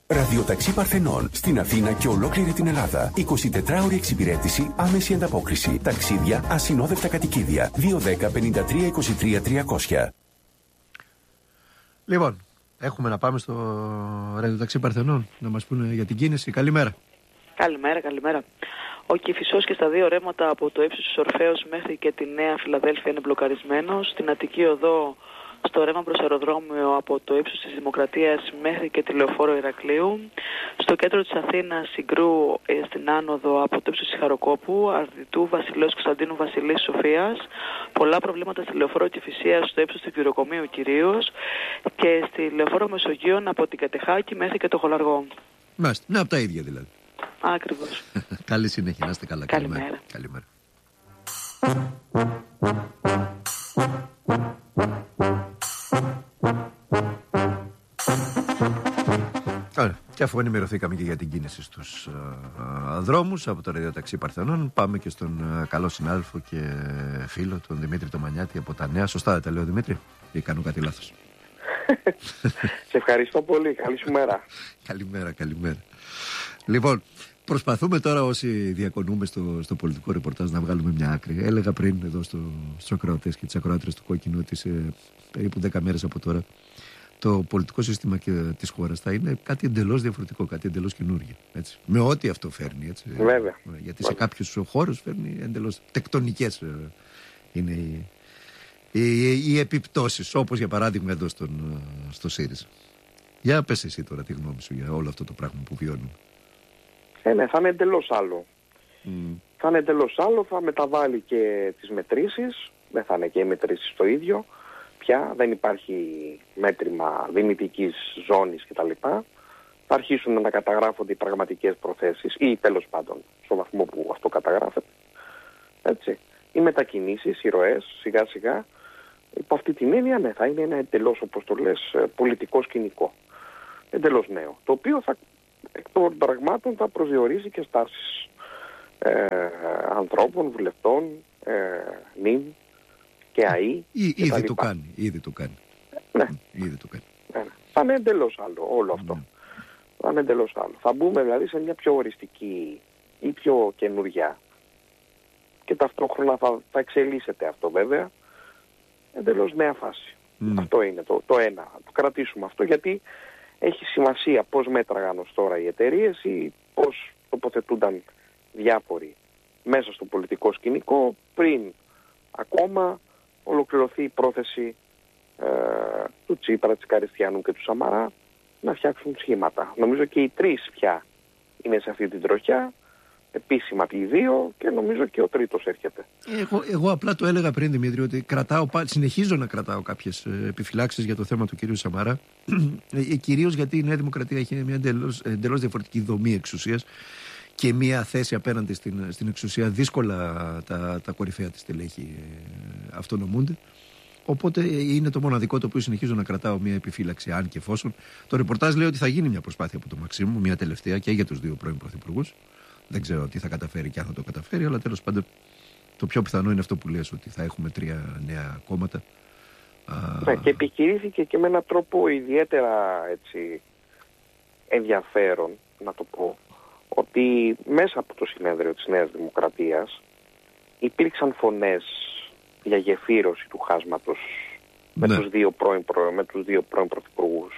Ραδιοταξί Παρθενών στην Αθήνα και ολόκληρη την Ελλάδα. 24ωρη εξυπηρέτηση, άμεση ανταπόκριση. Ταξίδια, ασυνόδευτα κατοικίδια. 210-53-23-300. Λοιπόν, έχουμε να πάμε στο Ραδιοταξί Παρθενών να μας πούνε για την κίνηση. Καλημέρα. Καλημέρα. Ο Κηφισός και στα δύο ρέματα από το ύψος της Ορφέως μέχρι και τη Νέα Φιλαδέλφια είναι μπλοκαρισμένος. Στην Αττική Οδό, στο ρέμα προς αεροδρόμιο από το ύψος της Δημοκρατίας μέχρι και τη Λεωφόρο Ηρακλείου. Στο κέντρο της Αθήνας, Συγκρού, στην άνοδο από το ύψος της Χαροκόπου, Αρδιτού, Βασιλέως Κωνσταντίνου, Βασιλής Σοφίας. Πολλά προβλήματα στη Λεωφόρο Κηφισίας, στο ύψος του Πυροκομείου κυρίως. Και στη Λεωφόρο Μεσογείων από την Κατεχάκη μέχρι και το Χολαργό. Μάλιστα. Ναι, από τα ίδια δηλαδή. Ακριβώς. Καλή συνέχεια, να είστε καλά. Καλημέρα. Ωραία. Και αφού ενημερωθήκαμε και για την κίνηση στους δρόμους από το Ραδιοταξί Παρθενών, πάμε και στον καλό συνάδελφο και φίλο, τον Δημήτρη Τομανιάτη από τα Νέα. Σωστά δεν τα λέω, Δημήτρη, ή κάνω κάτι λάθος? Σε ευχαριστώ πολύ. Καλή σου μέρα. Καλημέρα. Λοιπόν, προσπαθούμε τώρα όσοι διακονούμε στο πολιτικό ρεπορτάζ να βγάλουμε μια άκρη. Έλεγα πριν εδώ στους ακροατές και τις ακροάτρες του Κόκκινου ότι σε περίπου 10 μέρες από τώρα το πολιτικό σύστημα της χώρας θα είναι κάτι εντελώς διαφορετικό, κάτι εντελώς καινούργιο. Έτσι. Με ό,τι αυτό φέρνει. Έτσι. Βέβαια. Γιατί σε κάποιους χώρους φέρνει εντελώς τεκτονικές είναι οι επιπτώσεις, όπως για παράδειγμα εδώ στο ΣΥΡΙΖΑ. Για πες εσύ τώρα τη γνώμη σου για όλο αυτό το πράγμα που βιώνουμε. Ναι, θα είναι εντελώς άλλο. Θα είναι εντελώς άλλο, θα μεταβάλει και τις μετρήσεις, δεν θα είναι και οι μετρήσεις το ίδιο. Πια δεν υπάρχει μέτρημα δυνητικής ζώνης κτλ. Θα αρχίσουν να καταγράφονται οι πραγματικές προθέσεις ή τέλος πάντων στο βαθμό που αυτό καταγράφεται. Έτσι. Οι μετακινήσεις, οι ροές, σιγά σιγά, υπό αυτή την έννοια, ναι, θα είναι ένα εντελώς, όπως το λες, πολιτικό σκηνικό. Εντελώς νέο. Το οποίο εκ των πραγμάτων θα προσδιορίζει και στάσεις ανθρώπων, βουλευτών, νυν και ΑΗ. Ήδη το κάνει. Ναι. Ήδη το κάνει. Ναι. Θα είναι εντελώς άλλο όλο αυτό. Θα είναι εντελώς άλλο. Θα μπούμε δηλαδή σε μια πιο οριστική ή πιο καινούργια και ταυτόχρονα θα εξελίσσεται αυτό βέβαια εντελώς νέα φάση. Αυτό είναι το ένα. Το κρατήσουμε αυτό γιατί έχει σημασία πώς μέτραγαν ως τώρα οι εταιρείες ή πώς τοποθετούνταν διάφοροι μέσα στο πολιτικό σκηνικό πριν ακόμα ολοκληρωθεί η πρόθεση του Τσίπρα, της Καριστιανού και του Σαμαρά να φτιάξουν σχήματα. Νομίζω και οι τρεις πια είναι σε αυτή την τροχιά, επίσημα οι δύο και νομίζω και ο τρίτος έρχεται. Εγώ απλά το έλεγα πριν, Δημήτρη, ότι συνεχίζω να κρατάω κάποιες επιφυλάξεις για το θέμα του κυρίου Σαμαρά, κυρίως γιατί η Νέα Δημοκρατία έχει μια εντελώς διαφορετική δομή εξουσίας και μια θέση απέναντι στην εξουσία. Δύσκολα τα κορυφαία της στελέχη αυτονομούνται. Οπότε είναι το μοναδικό το οποίο συνεχίζω να κρατάω μια επιφύλαξη, αν και εφόσον. Το ρεπορτάζ λέει ότι θα γίνει μια προσπάθεια από το Μαξίμου, μια τελευταία και για τους δύο πρώην πρωθυπουργούς. Δεν ξέρω τι θα καταφέρει και αν θα το καταφέρει, αλλά τέλος πάντων το πιο πιθανό είναι αυτό που λες, ότι θα έχουμε 3 νέα κόμματα. Ναι, και επιχειρήθηκε και με έναν τρόπο ιδιαίτερα έτσι, ενδιαφέρον, να το πω, ότι μέσα από το συνέδριο της Νέας Δημοκρατίας υπήρξαν φωνές για γεφύρωση του χάσματος με τους δύο πρώην πρωθυπουργούς.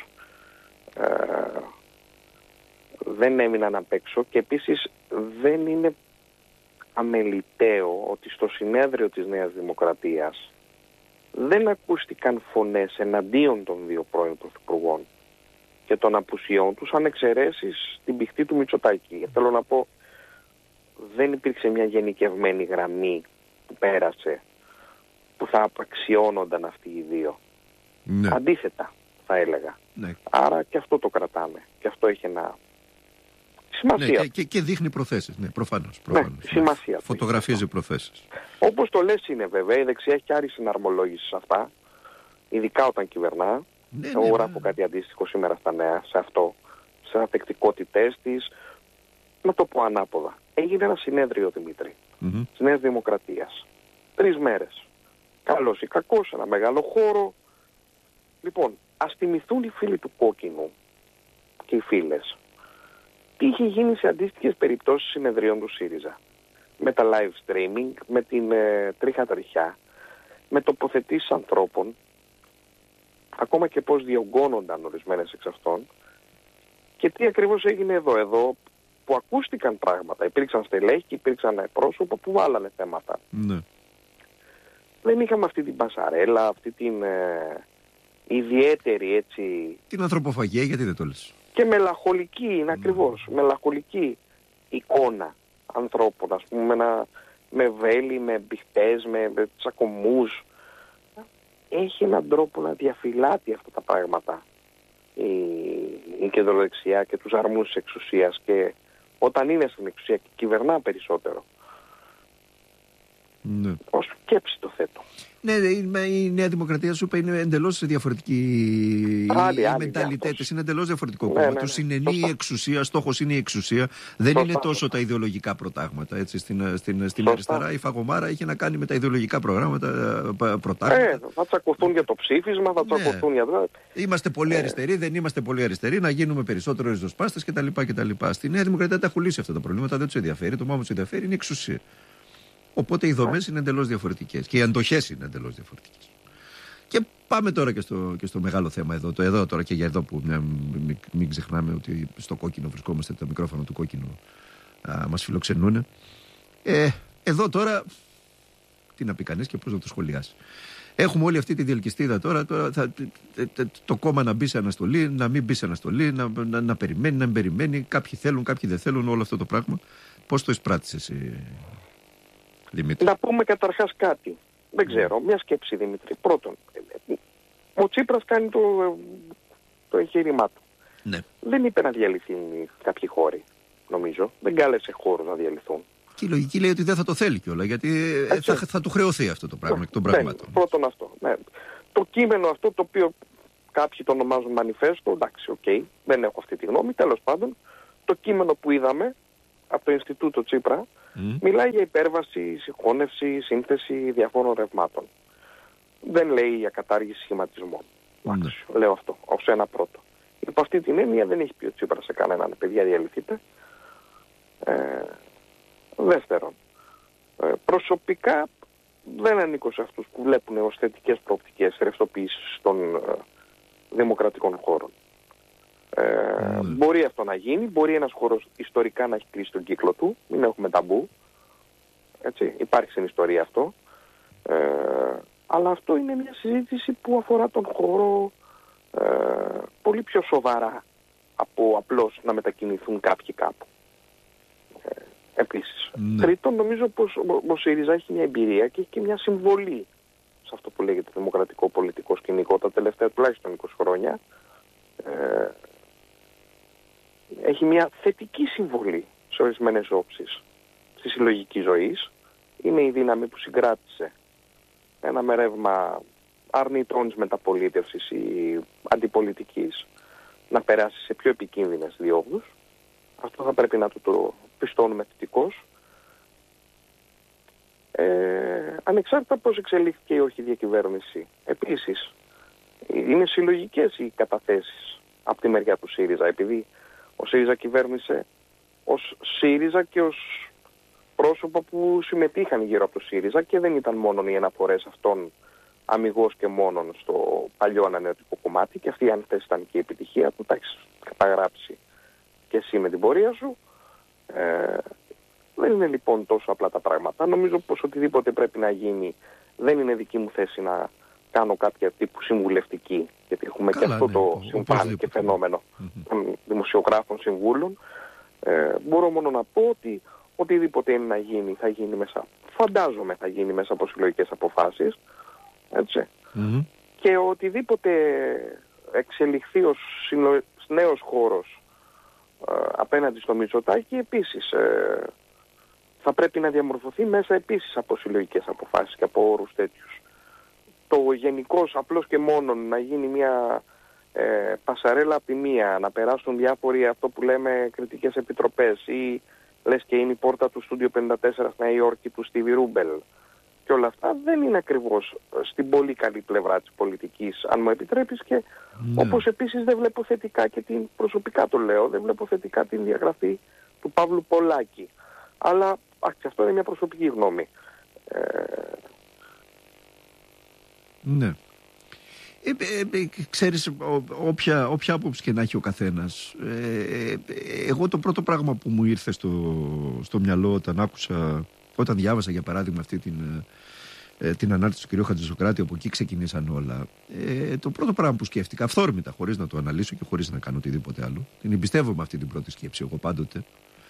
Δεν έμειναν απ' έξω και επίσης δεν είναι αμεληταίο ότι στο συνέδριο της Νέας Δημοκρατίας δεν ακούστηκαν φωνές εναντίον των δύο πρώην πρωθυπουργών και των απουσιών τους, αν εξαιρέσεις την πηχτή του Μητσοτάκη. Θέλω να πω, δεν υπήρξε μια γενικευμένη γραμμή που πέρασε που θα απαξιώνονταν αυτοί οι δύο. Ναι. Αντίθετα, θα έλεγα. Ναι. Άρα και αυτό το κρατάμε. Και αυτό έχει ένα σημασία. Ναι, και δείχνει προθέσεις. Ναι, προφανώς. Ναι, σημασία. Φωτογραφίζει προθέσεις. Όπως το λες είναι βέβαια, η δεξιά έχει άρρη συναρμολόγηση σε αυτά, ειδικά όταν κυβερνά. Εγώ γράφω κάτι αντίστοιχο σήμερα στα Νέα, σε αυτό, σε ανθεκτικότητές της. Να το πω ανάποδα. Έγινε ένα συνέδριο, Δημήτρη, της Νέας Δημοκρατίας. 3 μέρες. Καλός ή κακός, ένα μεγάλο χώρο. Λοιπόν, ας θυμηθούν οι φίλοι του Κόκκινου και οι φίλες, τι είχε γίνει σε αντίστοιχες περιπτώσεις συνεδρίων του ΣΥΡΙΖΑ. Με τα live streaming, με την τρίχα τριχιά, με τοποθετήσεις ανθρώπων, ακόμα και πώς διωγγώνονταν ορισμένες εξ αυτών, και τι ακριβώς έγινε εδώ που ακούστηκαν πράγματα. Υπήρξαν στελέχη, υπήρξαν πρόσωπα που βάλανε θέματα. Ναι. Δεν είχαμε αυτή την πασαρέλα, αυτή την ιδιαίτερη έτσι... Την ανθρωποφαγία, γιατί δεν το λες. Και μελαγχολική, είναι ακριβώς, μελαγχολική εικόνα ανθρώπων, ας πούμε, με βέλη, με μπιχτές, με τσακωμούς. Έχει έναν τρόπο να διαφυλάτει αυτά τα πράγματα η κεντροδεξιά και τους αρμούς της εξουσίας, και όταν είναι στην εξουσία και κυβερνά περισσότερο. Ναι. Ως σκέψη το θέτω. Ναι, η Νέα Δημοκρατία σου είπε είναι εντελώς διαφορετική. Οι μεταλλιτέτες είναι εντελώς διαφορετικό κόμμα. Τους συνενεί η εξουσία, στόχος είναι η εξουσία. Δεν είναι τόσο τα ιδεολογικά προτάγματα. Έτσι, στην αριστερά η Φαγωμάρα είχε να κάνει με τα ιδεολογικά προτάγματα. Θα τσακωθούν για το ψήφισμα, θα τσακωθούν για το... Είμαστε πολύ αριστεροί, δεν είμαστε πολύ αριστεροί, να γίνουμε περισσότερο ριζοσπάστες κτλ. Στη Νέα Δημοκρατία τα έχουν λύσει αυτά τα προβλήματα, δεν τους ενδιαφέρει. Το μόνο που τους ενδιαφέρει είναι η εξουσία. Οπότε οι δομές είναι εντελώς διαφορετικές και οι αντοχές είναι εντελώς διαφορετικές. Και πάμε τώρα και στο μεγάλο θέμα εδώ τώρα, και για εδώ που μην ξεχνάμε ότι στο κόκκινο βρισκόμαστε, το μικρόφωνο του κόκκινου μας φιλοξενούν. Εδώ τώρα, τι να πει κανείς και πώς να το σχολιάσει. Έχουμε όλη αυτή τη διελκυστίδα τώρα το κόμμα να μπει σε αναστολή, να μην μπει σε αναστολή, να περιμένει, να μην περιμένει, κάποιοι θέλουν, κάποιοι δεν θέλουν, όλο αυτό το πράγμα. Πώς το εισπράττεις εσύ, Δημήτρη? Να πούμε καταρχάς κάτι. Δεν ξέρω, μια σκέψη, Δημήτρη. Πρώτον, ο Τσίπρας κάνει το εγχείρημά του. Ναι. Δεν είπε να διαλυθεί κάποιοι χώροι, νομίζω. Δεν κάλεσε χώρους να διαλυθούν. Και η λογική λέει ότι δεν θα το θέλει κιόλα, γιατί θα του χρεωθεί αυτό το πράγμα εκ των πραγμάτων. Πρώτον αυτό. Ναι. Το κείμενο αυτό, το οποίο κάποιοι το ονομάζουν μανιφέστο, εντάξει, δεν έχω αυτή τη γνώμη. Τέλος πάντων, το κείμενο που είδαμε από το Ινστιτούτο Τσίπρα μιλάει για υπέρβαση, συγχώνευση, σύνθεση διαφόρων ρευμάτων. Δεν λέει για κατάργηση σχηματισμών. Λέω αυτό ως ένα πρώτο. Υπό αυτή την έννοια δεν έχει πει ο Τσίπρας σε κανέναν, παιδιά, διαλυθείτε. Δεύτερον, προσωπικά δεν ανήκω σε αυτούς που βλέπουν ως θετικές προοπτικές ρευστοποίησης των δημοκρατικών χώρων. Μπορεί αυτό να γίνει, μπορεί ένας χώρος ιστορικά να έχει κλείσει τον κύκλο του, μην έχουμε ταμπού, έτσι, υπάρχει στην ιστορία αυτό, αλλά αυτό είναι μια συζήτηση που αφορά τον χώρο πολύ πιο σοβαρά από απλώς να μετακινηθούν κάποιοι κάπου. Επίσης, τρίτον, νομίζω πως ο ΣΥΡΙΖΑ έχει μια εμπειρία και έχει και μια συμβολή σε αυτό που λέγεται δημοκρατικό πολιτικό σκηνικό τα τελευταία τουλάχιστον 20 χρόνια. Έχει μια θετική συμβολή σε ορισμένες όψεις στη συλλογική ζωή. Είναι η δύναμη που συγκράτησε ένα μερεύμα αρνητών μεταπολίτευσης ή αντιπολιτικής να περάσει σε πιο επικίνδυνες διόδους. Αυτό θα πρέπει να το πιστώνουμε θετικώς. Ανεξάρτητα πώς εξελίχθηκε η όχι διακυβέρνηση. Επίσης, είναι συλλογικές οι καταθέσεις από τη μεριά του ΣΥΡΙΖΑ, επειδή ο ΣΥΡΙΖΑ κυβέρνησε ως ΣΥΡΙΖΑ και ως πρόσωπα που συμμετείχαν γύρω από το ΣΥΡΙΖΑ και δεν ήταν μόνο οι αναφορές αυτών αμιγώς και μόνον στο παλιό ανανεωτικό κομμάτι, και αυτή αν θες ήταν και η επιτυχία του, τα έχεις καταγράψει και εσύ με την πορεία σου. Δεν είναι λοιπόν τόσο απλά τα πράγματα. Νομίζω πως οτιδήποτε πρέπει να γίνει, δεν είναι δική μου θέση να κάνω κάποια τύπου συμβουλευτική, γιατί έχουμε και αυτό το συμβάν και φαινόμενο των δημοσιογράφων συμβούλων. Μπορώ μόνο να πω ότι οτιδήποτε είναι να γίνει, θα γίνει μέσα, φαντάζομαι θα γίνει μέσα από συλλογικές αποφάσεις, έτσι. Και οτιδήποτε εξελιχθεί ως νέος χώρος απέναντι στο Μητσοτάκη, επίσης θα πρέπει να διαμορφωθεί μέσα επίσης από συλλογικές αποφάσεις και από όρους τέτοιους. Το γενικώς απλώς και μόνο να γίνει μια πασαρέλα από τη μία, να περάσουν διάφοροι αυτό που λέμε κριτικές επιτροπές, ή λες και είναι η πόρτα του Στούντιο 54 στη Νέα Υόρκη του Στίβι Ρούμπελ, και όλα αυτά δεν είναι ακριβώς στην πολύ καλή πλευρά της πολιτικής, αν μου επιτρέπεις, και όπως επίσης δεν βλέπω θετικά και προσωπικά το λέω, δεν βλέπω θετικά την διαγραφή του Παύλου Πολάκη. Αλλά αυτό είναι μια προσωπική γνώμη. Ναι. Ξέρεις, όποια άποψη και να έχει ο καθένας, εγώ το πρώτο πράγμα που μου ήρθε στο μυαλό όταν διάβασα για παράδειγμα αυτή την ανάρτηση του κ. Χατζησοκράτη, από εκεί ξεκινήσαν όλα, το πρώτο πράγμα που σκέφτηκα αυθόρμητα, χωρίς να το αναλύσω και χωρίς να κάνω οτιδήποτε άλλο, την εμπιστεύομαι αυτή την πρώτη σκέψη εγώ πάντοτε,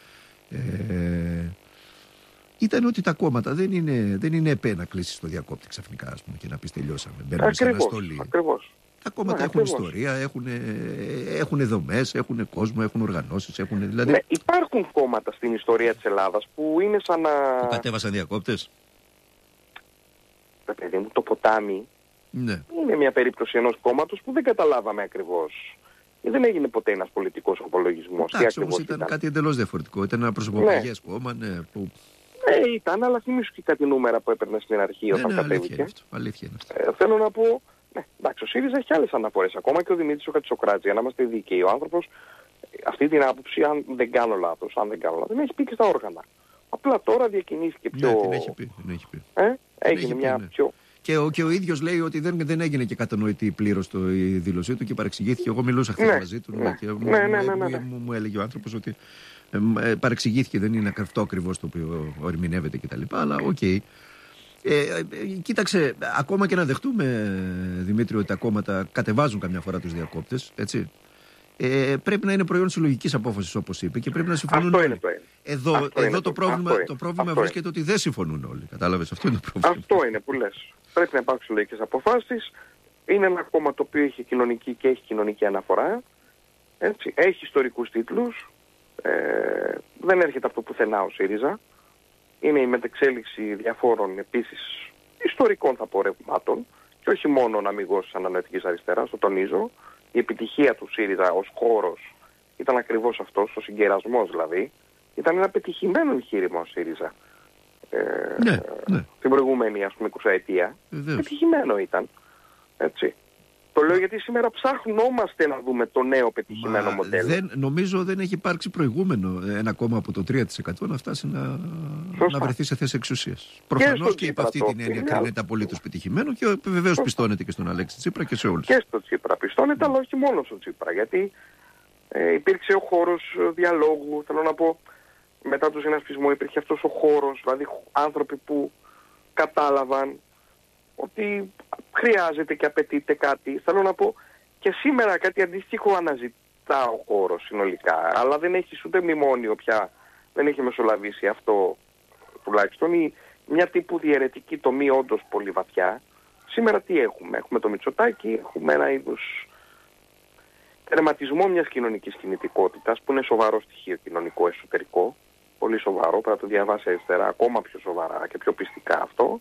ήταν ότι τα κόμματα δεν είναι επέ να κλείσεις το διακόπτη ξαφνικά, ας πούμε, και να πεις τελειώσαμε. Μπαίνουμε σε αναστολή. Ακριβώς. Τα κόμματα έχουν ιστορία, έχουν δομές, έχουν κόσμο, έχουν οργανώσεις. Δηλαδή... Ναι, υπάρχουν κόμματα στην ιστορία της Ελλάδας που είναι σαν να... Που κατέβασαν διακόπτες. Παιδί μου, το ποτάμι είναι μια περίπτωση ενός κόμματος που δεν καταλάβαμε ακριβώς. Δεν έγινε ποτέ ένας πολιτικός απολογισμός. Εντάξει, όμως ήταν κάτι εντελώς διαφορετικό. Ήταν ένα προσωποπαγές κόμμα, που... ήταν, αλλά θυμίσου και κάτι νούμερα που έπαιρνε στην αρχή όταν κατέβηκε. Αλήθεια είναι αυτό. Θέλω να πω, εντάξει, ο ΣΥΡΙΖΑ έχει άλλες αναφορές. Ακόμα και ο Δημήτρης ο Χατζησοκράτης, για να είμαστε δίκαιοι, ο άνθρωπος αυτή την άποψη, αν δεν κάνω λάθος, δεν έχει πει και στα όργανα. Απλά τώρα διακινήθηκε πιο... Ναι, την έχει πει. Έγινε μια πιο... Και ο ίδιος λέει ότι δεν έγινε και κατανοητή πλήρως η δήλωσή του και παρεξηγήθηκε. Εγώ μιλούσα χθες μαζί του και μου έλεγε ο άνθρωπος ότι παρεξηγήθηκε, δεν είναι αυτό ακριβώς το οποίο ερμηνεύεται κτλ. Αλλά οκ. Κοίταξε, ακόμα και να δεχτούμε, Δημήτρη, ότι τα κόμματα κατεβάζουν καμιά φορά τους διακόπτες, έτσι. Πρέπει να είναι προϊόν συλλογικής απόφασης, όπως είπε, και πρέπει να συμφωνούν όλοι. Εδώ το πρόβλημα βρίσκεται ότι δεν συμφωνούν όλοι. Κατάλαβες, αυτό είναι το πρόβλημα. Αυτό είναι που λες. Πρέπει να υπάρξουν συλλογικές αποφάσεις. Είναι ένα κόμμα το οποίο έχει κοινωνική και έχει κοινωνική αναφορά. Έτσι. Έχει ιστορικούς τίτλους. Δεν έρχεται από το πουθενά ο ΣΥΡΙΖΑ. Είναι η μετεξέλιξη διαφόρων επίσης ιστορικών θα πω ρευμάτων και όχι μόνο αμιγώς της ανανοητικής αριστεράς, το τονίζω. Η επιτυχία του ΣΥΡΙΖΑ ως χώρος ήταν ακριβώς αυτός, ο συγκερασμός δηλαδή. Ήταν ένα πετυχημένο εγχείρημα ο ΣΥΡΙΖΑ. Την προηγούμενη, ας πούμε, 20ετία. Πετυχημένο ήταν. Έτσι. Το λέω γιατί σήμερα ψάχνομαστε να δούμε το νέο πετυχημένο μοντέλο. Νομίζω δεν έχει υπάρξει προηγούμενο ένα κόμμα από το 3% να φτάσει να βρεθεί σε θέση εξουσίας. Προφανώς και υπ' αυτή την έννοια κρίνεται απολύτως πετυχημένο και βεβαίως πιστώνεται και στον Αλέξη Τσίπρα και σε όλους. Και στο Τσίπρα πιστώνεται, αλλά όχι μόνο στο Τσίπρα. Γιατί υπήρξε ο χώρος διαλόγου, θέλω να πω, μετά το συνασπισμό υπήρχε αυτός ο χώρος, δηλαδή άνθρωποι που κατάλαβαν ότι χρειάζεται και απαιτείται κάτι. Θέλω να πω και σήμερα κάτι αντίστοιχο αναζητά ο χώρος συνολικά, αλλά δεν έχει ούτε μνημόνιο πια, δεν έχει μεσολαβήσει αυτό τουλάχιστον, ή μια τύπου διαιρετική τομή όντως πολύ βαθιά. Σήμερα τι έχουμε? Έχουμε το Μητσοτάκη, έχουμε ένα είδους τερματισμό μιας κοινωνικής κινητικότητας που είναι σοβαρό στοιχείο κοινωνικό εσωτερικό, πολύ σοβαρό, πρέπει να το διαβάσει αριστερά ακόμα πιο σοβαρά και πιο πιστικά αυτό.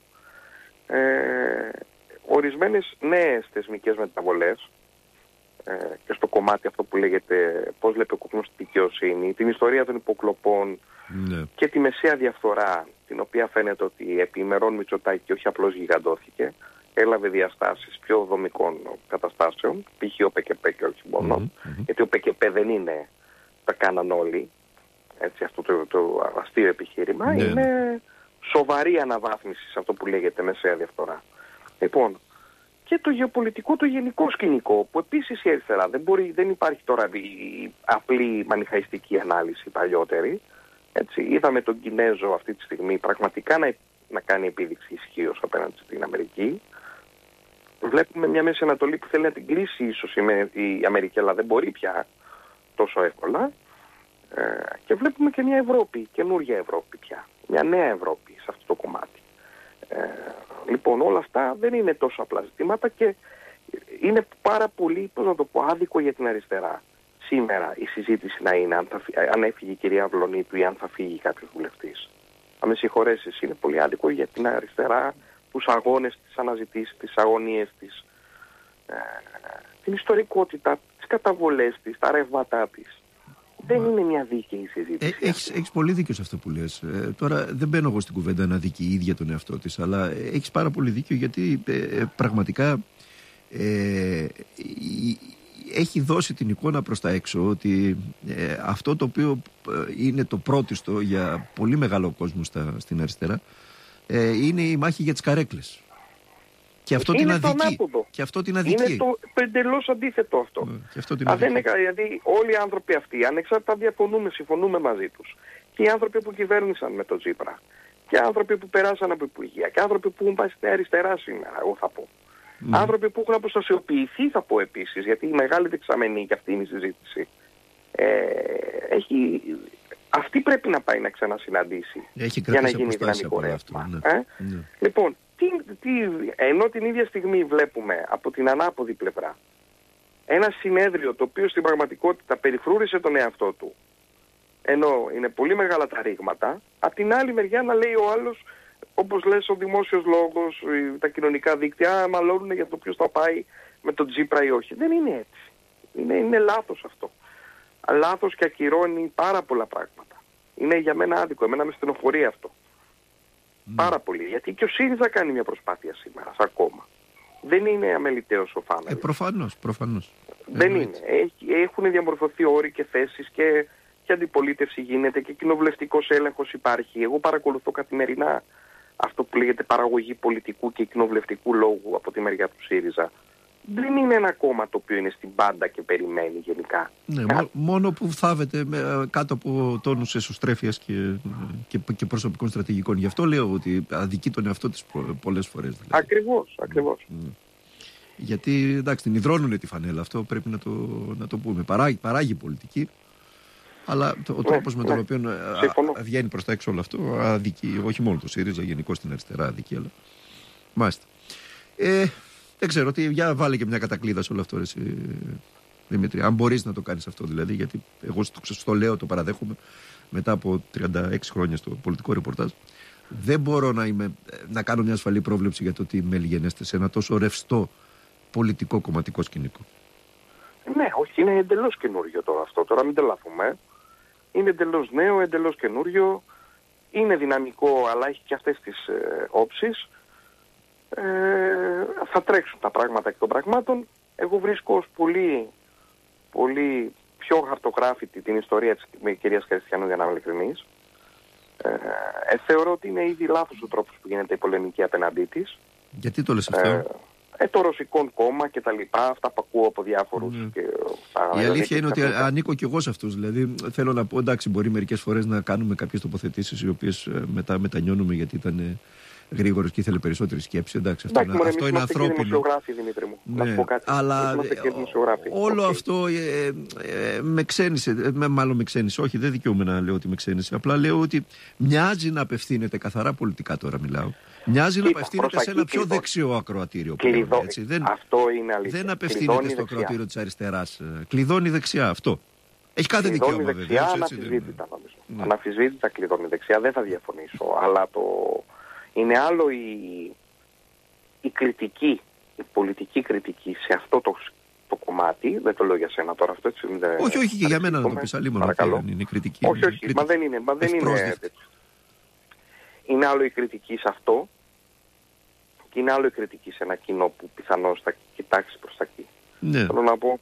Ορισμένες νέες θεσμικές μεταβολές και στο κομμάτι αυτό που λέγεται πώς βλέπει ο κόσμος τη δικαιοσύνη, την ιστορία των υποκλοπών και τη μεσαία διαφθορά, την οποία φαίνεται ότι επί ημερών Μητσοτάκη όχι απλώς γιγαντώθηκε, έλαβε διαστάσεις πιο δομικών καταστάσεων, π.χ. ο ΠΚΠ και όχι μόνο, γιατί ο ΠΚΠ δεν είναι, τα κάναν όλοι, έτσι, αυτό το αστείο επιχείρημα, είναι σοβαρή αναβάθμιση σε αυτό που λέγεται μεσαία διαφθορά. Λοιπόν, και το γεωπολιτικό, το γενικό σκηνικό, που επίσης η αριστερά δεν υπάρχει τώρα η απλή μανιχαϊστική ανάλυση παλιότερη. Έτσι, είδαμε τον Κινέζο αυτή τη στιγμή πραγματικά να κάνει επίδειξη ισχύως απέναντι στην Αμερική. Βλέπουμε μια Μέση Ανατολή που θέλει να την κλείσει ίσως η Αμερική, αλλά δεν μπορεί πια τόσο εύκολα. Και βλέπουμε και μια Ευρώπη, καινούργια Ευρώπη πια. Μια νέα Ευρώπη σε αυτό το κομμάτι. Λοιπόν, όλα αυτά δεν είναι τόσο απλά ζητήματα και είναι πάρα πολύ, πώς να το πω, άδικο για την αριστερά. Σήμερα η συζήτηση να είναι αν έφυγε η κυρία Βλονίτου ή αν θα φύγει κάποιος βουλευτής. Αν με συγχωρέσεις, είναι πολύ άδικο για την αριστερά, τους αγώνες, τις αναζητήσεις, τις αγωνίες της, την ιστορικότητα, τις καταβολές της, τα ρεύματά της. Δεν είναι μια δίκαιη συζήτηση. Έχεις πολύ δίκιο σε αυτό που λες. Τώρα δεν μπαίνω εγώ στην κουβέντα να δίκει η ίδια τον εαυτό της, αλλά έχεις πάρα πολύ δίκιο, γιατί πραγματικά έχει δώσει την εικόνα προς τα έξω ότι αυτό το οποίο είναι το πρώτιστο για πολύ μεγάλο κόσμο στην αριστερά είναι η μάχη για τις καρέκλες. Και αυτό την αδικεί. Είναι το εντελώς αντίθετο αυτό. Δηλαδή όλοι οι άνθρωποι αυτοί, ανεξάρτητα διαφωνούμε, συμφωνούμε μαζί τους, και οι άνθρωποι που κυβέρνησαν με τον Τσίπρα, και άνθρωποι που περάσαν από υπουργεία, και άνθρωποι που έχουν πάει στην αριστερά σήμερα, εγώ θα πω. Άνθρωποι που έχουν αποστασιοποιηθεί, θα πω επίσης, γιατί η μεγάλη δεξαμενή, και αυτή είναι η συζήτηση, αυτή πρέπει να πάει να ξανασυναντήσει για να γίνει δυναμικό ρεύμα. Λοιπόν, ενώ την ίδια στιγμή βλέπουμε από την ανάποδη πλευρά ένα συνέδριο το οποίο στην πραγματικότητα περιφρούρησε τον εαυτό του, ενώ είναι πολύ μεγάλα τα ρήγματα, από την άλλη μεριά να λέει ο άλλος, όπως λες, ο δημόσιος λόγος, τα κοινωνικά δίκτυα μαλώνουν για το ποιος θα πάει με τον Τσίπρα ή όχι. Δεν είναι έτσι. Είναι λάθος αυτό. Λάθος και ακυρώνει πάρα πολλά πράγματα. Είναι για μένα άδικο. Εμένα με στενοχωρεί αυτό. Πάρα πολύ. Γιατί και ο ΣΥΡΙΖΑ κάνει μια προσπάθεια σήμερα, σαν κόμμα. Δεν είναι αμεληταίος ο Φάνελος. Προφανώς. Δεν είναι. Έχουν διαμορφωθεί όροι και θέσεις και αντιπολίτευση γίνεται και κοινοβουλευτικός έλεγχος υπάρχει. Εγώ παρακολουθώ καθημερινά αυτό που λέγεται παραγωγή πολιτικού και κοινοβουλευτικού λόγου από τη μεριά του ΣΥΡΙΖΑ. Δεν είναι ένα κόμμα το οποίο είναι στην πάντα και περιμένει γενικά. Ναι, μόνο που θάβεται κάτω από τόνους εσωστρέφειας και προσωπικών στρατηγικών. Γι' αυτό λέω ότι αδικεί τον εαυτό της πολλές φορές. Δηλαδή. Ακριβώς. Γιατί εντάξει, την υδρώνουν τη φανέλα, αυτό πρέπει να το πούμε. Παράγει πολιτική, αλλά ο τρόπος με τον οποίο βγαίνει προς τα έξω όλο αυτό αδικεί, όχι μόνο το ΣΥΡΙΖΑ, γενικώς την αριστερά αδικεί, αλλά μάλιστα. Δεν ξέρω, για βάλε και μια κατακλείδα σε όλο αυτό, εσύ, Δημήτρη. Αν μπορείς να το κάνεις αυτό, δηλαδή, γιατί εγώ στο λέω, το παραδέχομαι, μετά από 36 χρόνια στο πολιτικό ρεπορτάζ, δεν μπορώ να κάνω μια ασφαλή πρόβλεψη για το τι μελιγενέστε σε ένα τόσο ρευστό πολιτικό κομματικό σκηνικό. Ναι, όχι, είναι εντελώς καινούριο τώρα αυτό. Τώρα μην τρελαθούμε. Είναι εντελώς νέο, εντελώς καινούριο. Είναι δυναμικό, αλλά έχει και αυτές τις όψεις. Θα τρέξουν τα πράγματα εκ των πραγμάτων. Εγώ βρίσκω ως πολύ, πολύ πιο χαρτογράφητη την ιστορία της κυρίας Χριστιανού, για να είμαι ειλικρινής. Θεωρώ ότι είναι ήδη λάθος ο τρόπος που γίνεται η πολεμική απέναντί της. Γιατί το λες αυτό? Το ρωσικό κόμμα και τα λοιπά, αυτά που ακούω από διάφορους. Η αλήθεια είναι ότι ανήκω κι εγώ σε αυτούς. Δηλαδή θέλω να πω, εντάξει, μπορεί μερικές φορές να κάνουμε κάποιες τοποθετήσεις οι οποίες μετά μετανιώνουμε γιατί ήταν γρήγορος και ήθελε περισσότερη σκέψη. Εντάξει, αυτό είναι ανθρώπινο. Και δημοσιογράφοι, Δημήτρη μου. Ναι, να σου πω κάτι. Αλλά όλο αυτό με ξένησε. Μάλλον με ξένησε. Όχι, δεν δικαιούμαι να λέω ότι με ξένησε. Απλά λέω ότι μοιάζει να απευθύνεται, καθαρά πολιτικά τώρα μιλάω, μοιάζει να απευθύνεται σε ένα πιο δεξιό ακροατήριο. Αυτό είναι αλήθεια. Δεν απευθύνεται στο ακροατήριο της αριστεράς. Κλειδώνει δεξιά αυτό. Έχει κάθε δικαίωμα βέβαια. Αναμφισβήτητα κλειδώνει δεξιά, δεν θα διαφωνήσω. Αλλά είναι άλλο η κριτική, η πολιτική κριτική σε αυτό το κομμάτι. Δεν το λέω για σένα τώρα αυτό, έτσι. Όχι, και για μένα να το πεις, αλλή μόνο είναι κριτική. Όχι, μα δεν είναι. Είναι άλλο η κριτική σε αυτό και είναι άλλο η κριτική σε ένα κοινό που πιθανώς θα κοιτάξει προς τα εκεί. Ναι. Θέλω να πω,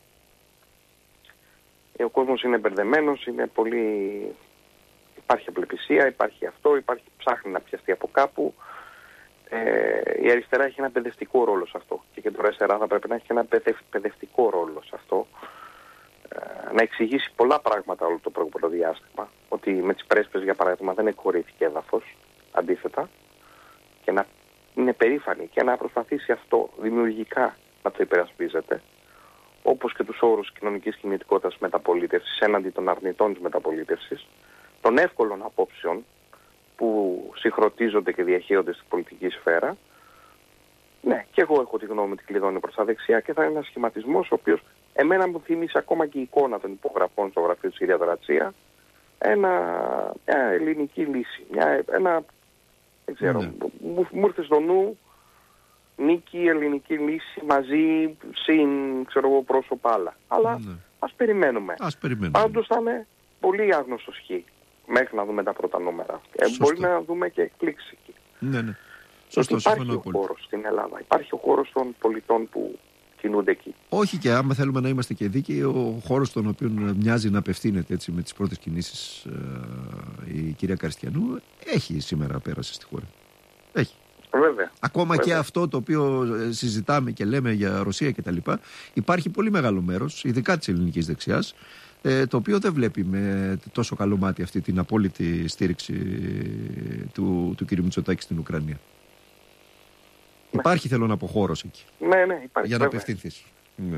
ο κόσμος είναι μπερδεμένος, είναι πολύ... Υπάρχει απελπισία, υπάρχει αυτό, ψάχνει να πιαστεί από κάπου. Η αριστερά έχει ένα παιδευτικό ρόλο σε αυτό. Και η κεντροαριστερά θα πρέπει να έχει ένα παιδευτικό ρόλο σε αυτό. Να εξηγήσει πολλά πράγματα όλο το προηγούμενο διάστημα. Ότι με τις πρέσπες, για παράδειγμα, δεν εκχωρήθηκε έδαφος. Αντίθετα. Και να είναι περήφανη και να προσπαθήσει αυτό δημιουργικά να το υπερασπίζεται. Όπως και τους όρους κοινωνικής κινητικότητας μεταπολίτευσης έναντι των αρνητών της μεταπολίτευσης. Των εύκολων απόψεων που συγχρονίζονται και διαχείρονται στην πολιτική σφαίρα. Ναι, και εγώ έχω τη γνώμη ότι κλειδώνει προς τα δεξιά και θα είναι ένας σχηματισμός ο οποίος εμένα μου θυμίσει ακόμα και η εικόνα των υπογραφών στο γραφείο της κυρία Δρατσία, μια ελληνική λύση. Δεν ξέρω, μου ήρθε στο νου νίκη, ελληνική λύση μαζί, συν, πρόσωπα άλλα. Αλλά ας περιμένουμε. Πάντως θα είναι πολύ άγνωστος χ μέχρι να δούμε τα πρώτα νούμερα. Μπορεί να δούμε και εκπλήξεις εκεί. Ναι. Σωστό, υπάρχει ο χώρος στην Ελλάδα. Υπάρχει ο χώρος των πολιτών που κινούνται εκεί. Όχι, και άμα θέλουμε να είμαστε και δίκαιοι, ο χώρος στον οποίο μοιάζει να απευθύνεται έτσι, με τις πρώτες κινήσεις η κυρία Καριστιανού έχει σήμερα πέρασε στη χώρα. Έχει. Βέβαια. Ακόμα και αυτό το οποίο συζητάμε και λέμε για Ρωσία κτλ. Υπάρχει πολύ μεγάλο μέρος, ειδικά της ελληνικής δεξιάς, το οποίο δεν βλέπει με τόσο καλό μάτι αυτή την απόλυτη στήριξη του κ. Μητσοτάκη στην Ουκρανία. Ναι. Υπάρχει, θέλω να πω, χώρος εκεί. Ναι, υπάρχει. Για να απευθυνθείς. Ναι.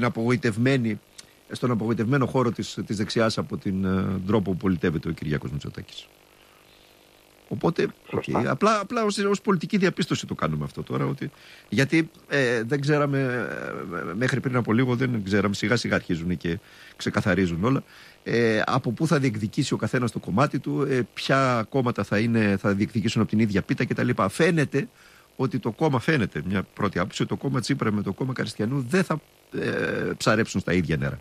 Στον απογοητευμένο χώρο της δεξιάς από την τρόπο που πολιτεύεται ο Κυριάκος Μητσοτάκης. Οπότε, απλά ως πολιτική διαπίστωση το κάνουμε αυτό τώρα. Γιατί δεν ξέραμε, μέχρι πριν από λίγο δεν ξέραμε, σιγά σιγά αρχίζουν και ξεκαθαρίζουν όλα. Από πού θα διεκδικήσει ο καθένας το κομμάτι του, ποια κόμματα θα διεκδικήσουν από την ίδια πίτα κτλ. Φαίνεται ότι το κόμμα, μια πρώτη άποψη, το κόμμα Τσίπρα με το κόμμα Καριστιανού δεν θα ψαρέψουν στα ίδια νερά.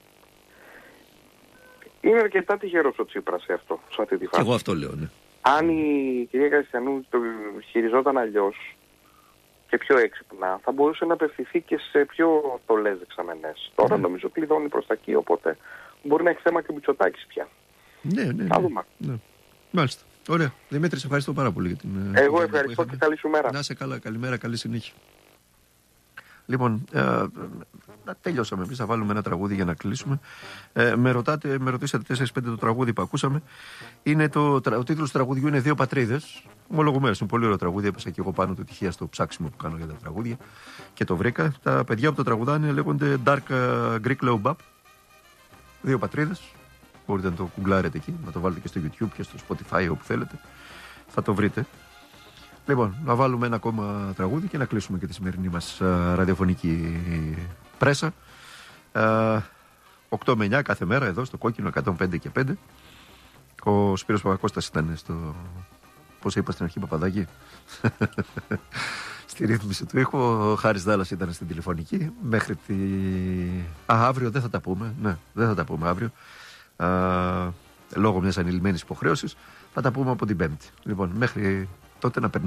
Είναι αρκετά τυχερός ο Τσίπρας σε αυτή τη φάση. Εγώ αυτό λέω, ναι. Αν η κυρία Καριστιανού το χειριζόταν αλλιώς και πιο έξυπνα, θα μπορούσε να απευθυνθεί και σε πιο θολές δεξαμενές. Τώρα νομίζω κλειδώνει προς τα εκεί, οπότε μπορεί να έχει θέμα και Μητσοτάκης πια. Ναι. Θα δούμε. Ναι. Μάλιστα. Ωραία. Δημήτρη, σε ευχαριστώ πάρα πολύ για την. Εγώ ευχαριστώ και καλή σου μέρα. Να είσαι καλά, καλημέρα, καλή συνέχεια. Λοιπόν, τελειώσαμε. Εμείς θα βάλουμε ένα τραγούδι για να κλείσουμε. Με ρωτήσατε 4-5 το τραγούδι που ακούσαμε. Ο τίτλος του τραγουδιού είναι «Δύο πατρίδες». Ομολογουμένως, είναι πολύ ωραίο τραγούδι. Έπεσα και εγώ πάνω του τυχαία στο ψάξιμο που κάνω για τα τραγούδια και το βρήκα. Τα παιδιά που το τραγουδάνε λέγονται Dark Greek Low Bap. Δύο πατρίδες. Μπορείτε να το κουγκλάρετε εκεί, να το βάλετε και στο YouTube και στο Spotify όπου θέλετε. Θα το βρείτε. Λοιπόν, να βάλουμε ένα ακόμα τραγούδι και να κλείσουμε και τη σημερινή μας ραδιοφωνική πρέσα. 8 με 9 κάθε μέρα εδώ στο Κόκκινο 105 και 5. Ο Σπύρος Παπακώστας ήταν στο... Πώς είπα στην αρχή, Παπαδάκη? Στη ρύθμιση του ήχου. Ο Χάρης Δάλλας ήταν στην τηλεφωνική. Μέχρι τη... αύριο δεν θα τα πούμε. Ναι, δεν θα τα πούμε αύριο. Λόγω μιας ανηλυμένης υποχρέωσης. Θα τα πούμε από την Πέμπτη. Λοιπόν, μέχρι τότε να περνάμε.